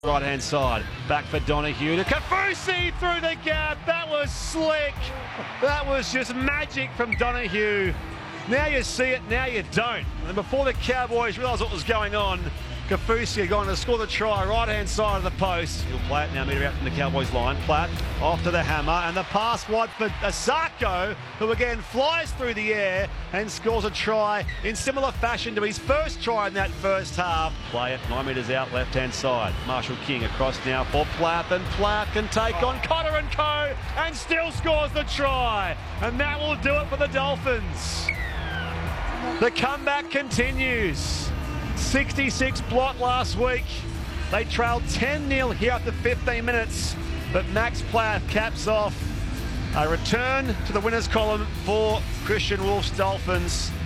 Right hand side, back for Donahue to Kaufusi through the gap. That was slick. That was just magic from Donahue. Now you see it, now you don't. And before the Cowboys realised what was going on, Kaufusi going to score the try, right hand side of the post. He'll play it now, metre out from the Cowboys line. Platt off to the hammer, and the pass wide for Asako, who again flies through the air and scores a try in similar fashion to his first try in that first half. Play it 9 metres out, left hand side. Marshall King across now for Platt, and Platt can take on Cotter and Co. and still scores the try. And that will do it for the Dolphins. The comeback continues. 66 blot last week. They trailed 10-0 here after 15 minutes, but Max Platt caps off a return to the winners column for Christian Wolf's Dolphins.